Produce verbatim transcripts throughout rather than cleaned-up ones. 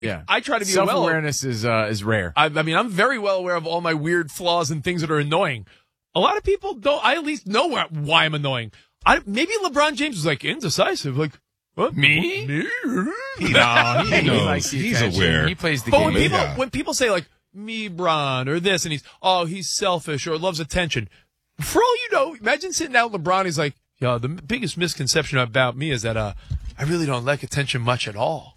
Yeah. I try to be well. Self-awareness is uh, is rare. I, I mean, I'm very well aware of all my weird flaws and things that are annoying. A lot of people don't. I at least know why I'm annoying. I maybe LeBron James is like indecisive. Like what? Me? Me? No, he, he knows. likes the He's attention. aware. He plays the But game. when people Yeah. when people say like me, Bron, or this, and he's oh he's selfish or loves attention. For all you know, imagine sitting down with LeBron. He's like, yo, the biggest misconception about me is that uh I really don't like attention much at all.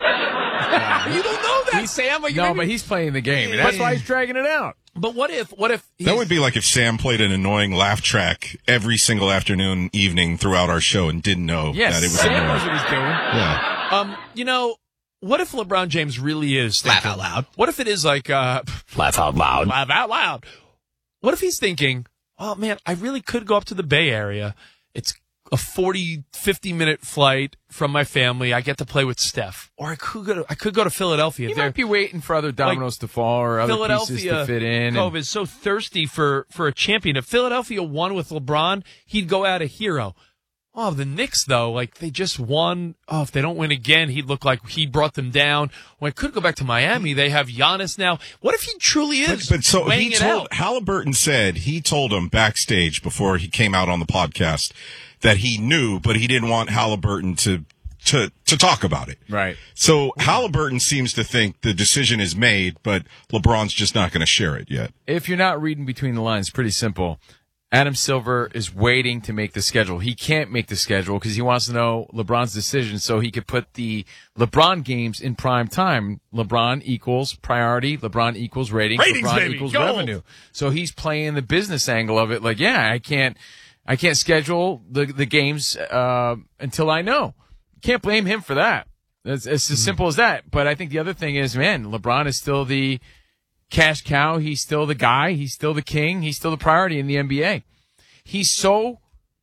You don't know that, Sam. Like, no, maybe- but he's playing the game, and that's why he's dragging it out. But what if what if he's, That would be like if Sam played an annoying laugh track every single afternoon, evening throughout our show and didn't know Yes, that it was Sam annoying. knows what he's doing. Yeah. um you know what if LeBron James really is Laugh thinking- out loud. What if it is like uh Laugh out loud. laugh out loud? What if he's thinking, oh man, I really could go up to the Bay Area. It's a forty, fifty minute flight from my family. I get to play with Steph. Or I could go to, I could go to Philadelphia. He If they're- might be waiting for other dominoes to fall or other pieces Philadelphia to fit in. Cove and- is so thirsty for, for a champion. If Philadelphia won with LeBron, he'd go out a hero. Oh, the Knicks, though, like, they just won. Oh, if they don't win again, he'd look like he brought them down. Well, I could go back to Miami. They have Giannis now. What if he truly But, is but so weighing he it told out? Halliburton said he told him backstage before he came out on the podcast that he knew, but he didn't want Halliburton to to to talk about it. Right. So Halliburton seems to think the decision is made, but LeBron's just not going to share it yet. If you're not reading between the lines, pretty simple. Adam Silver is waiting to make the schedule. He can't make the schedule because he wants to know LeBron's decision so he could put the LeBron games in prime time. LeBron equals priority. LeBron equals ratings. Ratings, LeBron baby. equals Gold. revenue. So he's playing the business angle of it. Like, yeah, I can't, I can't schedule the the games uh, until I know. Can't blame him for that. It's, it's as simple as that. But I think the other thing is, man, LeBron is still the cash cow. He's still the guy. He's still the king. He's still the priority in the N B A. He's so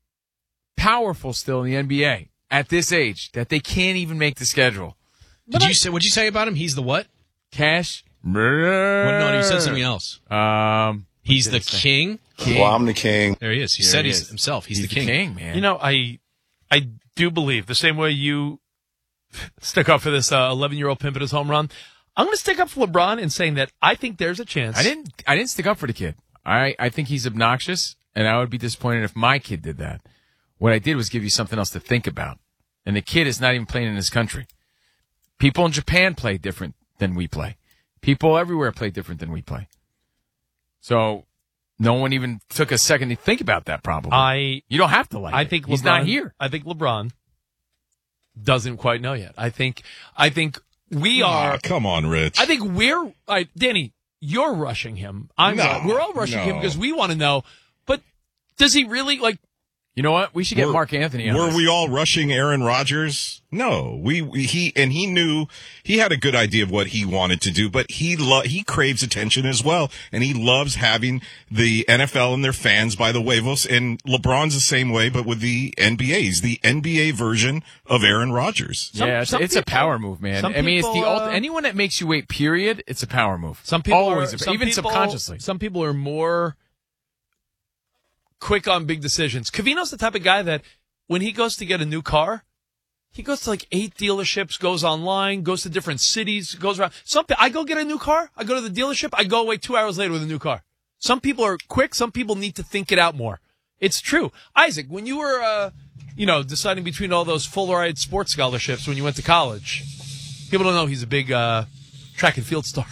powerful still in the N B A at this age that they can't even make the schedule. Did you say? What'd you say about him? He's the what? Cash. What, no, you said something else. Um, He's what the did I say? king. king. Well, I'm the king. There he is. He There said he he's is. himself. He's, He's the king. man. You know, I I do believe the same way you stick up for this eleven-year-old pimp at his home run. I'm going to stick up for LeBron in saying that I think there's a chance. I didn't. I didn't stick up for the kid. I I think he's obnoxious, and I would be disappointed if my kid did that. What I did was give you something else to think about. And the kid is not even playing in his country. People in Japan play different than we play. People everywhere play different than we play. So no one even took a second to think about that. Probably. I you don't have to like. I it. think he's LeBron, not here. I think LeBron doesn't quite know yet. I think I think we Ah, are. come on, Rich. I think we're. I, Danny, you're rushing him. I'm. No, we're all rushing him no. because we want to know. But does he really like? You know what? We should get Were- Mark Anthony on Were this. we all rushing Aaron Rodgers? No, we, we he and he knew he had a good idea of what he wanted to do, but he lo- he craves attention as well, and he loves having the N F L and their fans by the huevos. And LeBron's the same way, but with the N B A. He's the N B A version of Aaron Rodgers. Some- yeah, it's, some it's a people- power move, man. some I mean, it's people, the ulti- uh, anyone that makes you wait. Period. It's a power move. Some people always, are, a- some even people- subconsciously. Some people are more quick on big decisions. Covino's the type of guy that when he goes to get a new car, he goes to like eight dealerships, goes online, goes to different cities, goes around. Some I go get a new car, I go to the dealership, I go away two hours later with a new car. Some people are quick, some people need to think it out more. It's true. Isaac, when you were, uh, you know, deciding between all those full-ride sports scholarships when you went to college, people don't know he's a big uh, track and field star.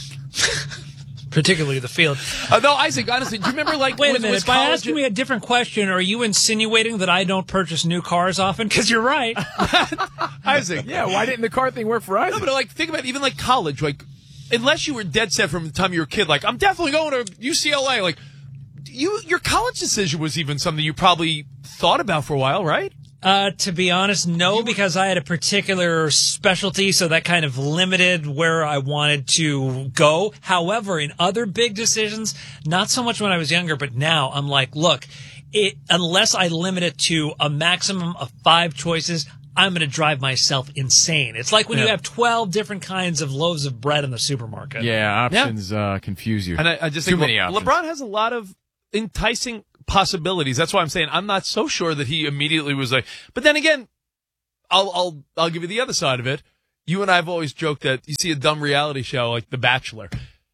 Particularly the field. Uh, no, Isaac, honestly, do you remember, like, Wait a was, minute. was By college- asking me a different question, are you insinuating that I don't purchase new cars often? Because you're right. Isaac. Yeah, why didn't the car thing work for us? No, but, like, think about even, like, college. Like, unless you were dead set from the time you were a kid, like, I'm definitely going to U C L A. Like, you, your college decision was even something you probably thought about for a while, right? Uh, to be honest, no, because I had a particular specialty, so that kind of limited where I wanted to go. However, in other big decisions, not so much when I was younger, but now I'm like, look, it, unless I limit it to a maximum of five choices, I'm going to drive myself insane. It's like when Yeah. you have twelve different kinds of loaves of bread in the supermarket. Yeah, options uh, confuse you. And I, I just Too think many Le- options. LeBron has a lot of enticing possibilities. That's why I'm saying I'm not so sure that he immediately was like. But then again, I'll I'll I'll give you the other side of it. you and I have always joked that you see a dumb reality show like The Bachelor,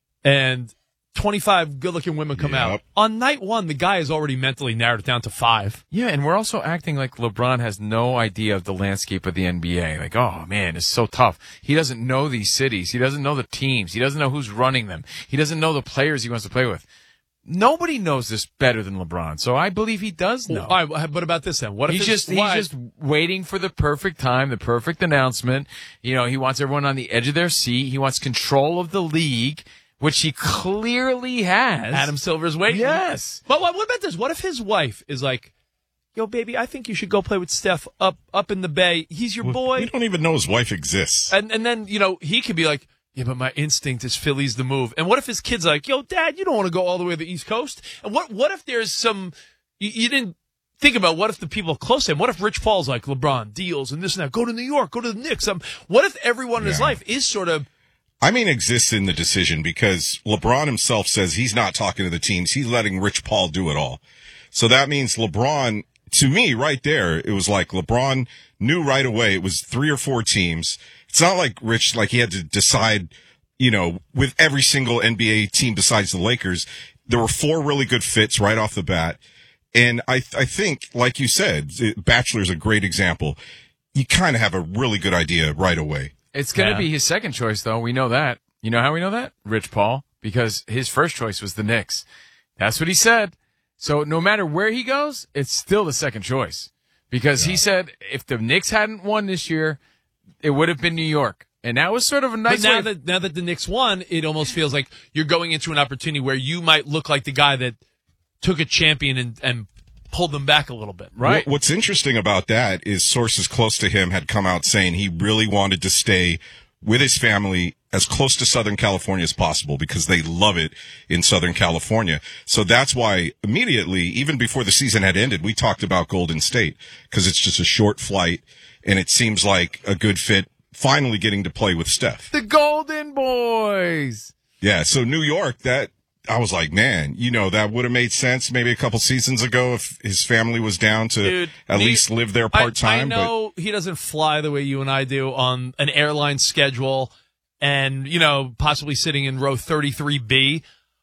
and twenty-five good-looking women come Yep. out. On night one, the guy has already mentally narrowed it down to five. Yeah, and we're also acting like LeBron has no idea of the landscape of the N B A. Like, oh man, it's so tough. He doesn't know these cities. He doesn't know the teams. He doesn't know who's running them. He doesn't know the players he wants to play with. Nobody knows this better than LeBron, so I believe he does know. All right, what about this then? What if He's it's- just he's why- just waiting for the perfect time, the perfect announcement. You know, he wants everyone on the edge of their seat. He wants control of the league, which he clearly has. Adam Silver's waiting. Yes. But what, what about this? What if his wife is like, yo, baby, I think you should go play with Steph up up in the Bay. He's your We boy. don't even know his wife exists. And and then, you know, he could be like, yeah, but my instinct is Philly's the move. And what if his kid's like, yo, Dad, you don't want to go all the way to the East Coast? And what what if there's some, you, you didn't think about what if the people close to him, what if Rich Paul's like, LeBron, deals and this and that, go to New York, go to the Knicks. Um, what if everyone in his Yeah. life is sort of, I mean, exists in the decision because LeBron himself says he's not talking to the teams. He's letting Rich Paul do it all. So that means LeBron, to me, right there, it was like LeBron knew right away it was three or four teams. It's not like Rich, like he had to decide, you know, with every single N B A team besides the Lakers. There were four really good fits right off the bat. And I, I think, like you said, Bachelor's a great example. You kind of have a really good idea right away. It's going to Yeah. be his second choice, though. We know that. You know how we know that? Rich Paul. Because his first choice was the Knicks. That's what he said. So no matter where he goes, it's still the second choice. Because he said if the Knicks hadn't won this year, it would have been New York. And that was sort of a nice but now way. that now that the Knicks won, it almost feels like you're going into an opportunity where you might look like the guy that took a champion and, and pulled them back a little bit. Right. What- What's interesting about that is sources close to him had come out saying he really wanted to stay with his family as close to Southern California as possible because they love it in Southern California. So that's why immediately, even before the season had ended, we talked about Golden State because it's just a short flight and it seems like a good fit finally getting to play with Steph. The Golden Boys. Yeah. So New York, that I was like, man, you know, that would have made sense maybe a couple seasons ago if his family was down to Dude, at me- least live there I- part time. I, know he doesn't fly the way you and I do on an airline schedule and, you know, possibly sitting in row thirty-three B.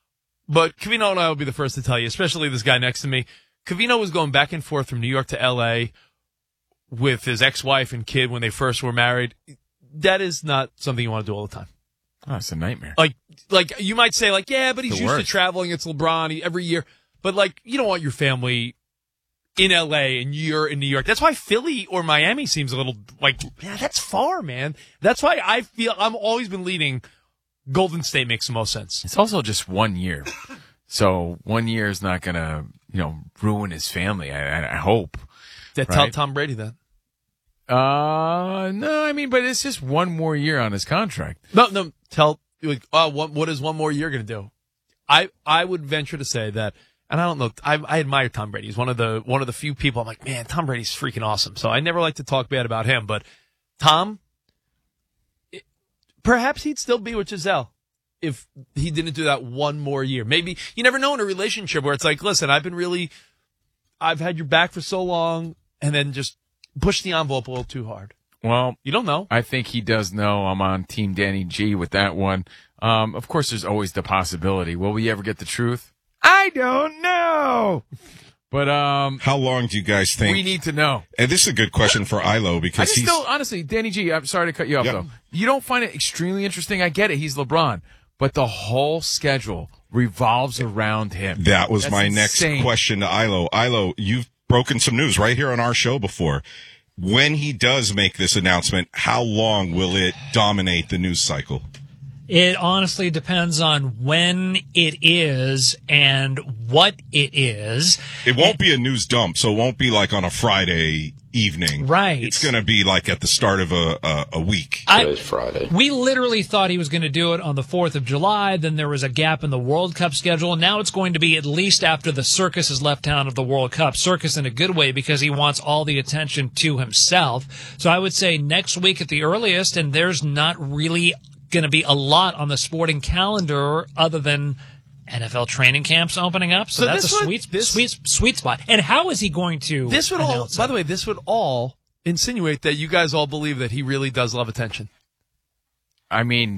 But Covino and I will be the first to tell you, especially this guy next to me. Covino was going back and forth from New York to L A with his ex-wife and kid when they first were married. That is not something you want to do all the time. Oh, it's a nightmare. Like, like you might say, like, yeah, but he's The used worst. to traveling. It's LeBron he, every year. But like, you don't want your family in L A and you're in New York. That's why Philly or Miami seems a little like, yeah, that's far, man. That's why I feel I've always been leading Golden State makes the most sense. It's also just one year. So one year is not going to, you know, ruin his family. I, I, I hope. That tell Right. Tom Brady that. Uh, no, I mean, but it's just one more year on his contract. No, no. Tell like, oh, what what is one more year going to do? I I would venture to say that, and I don't know. I I admire Tom Brady. He's one of the one of the few people I'm like, man, Tom Brady's freaking awesome. So I never like to talk bad about him, but Tom, it, perhaps he'd still be with Giselle if he didn't do that one more year. Maybe you never know in a relationship where it's like, listen, I've been really, I've had your back for so long, and then just push the envelope a little too hard. Well, You don't know. I think he does know I'm on Team Danny G with that one. Um, of course, there's always the possibility. Will we ever get the truth? I don't know. But um, How long do you guys think? we need to know. and this is a good question for Ilo I because just he's still, honestly, Danny G, I'm sorry to cut you off, Yep. though. You don't find it extremely interesting? I get it. He's LeBron. But the whole schedule revolves around him. that was That's my insane. next question to Ilo. Ilo, you've broken some news right here on our show before. When he does make this announcement, how long will it dominate the news cycle? It honestly depends on when it is and what it is. It won't be a news dump, so it won't be like on a Friday evening. Right. It's going to be like at the start of a a, a week. I, Friday. we literally thought he was going to do it on the fourth of July. Then there was a gap in the World Cup schedule. Now it's going to be at least after the circus has left town of the World Cup. Circus in a good way because he wants all the attention to himself. So I would say next week at the earliest, and there's not really going to be a lot on the sporting calendar other than N F L training camps opening up. So, So that's a this would- sweet, this- sweet, sweet spot. And how is he going to This would all, announce by it? the way, this would all insinuate that you guys all believe that he really does love attention. I mean,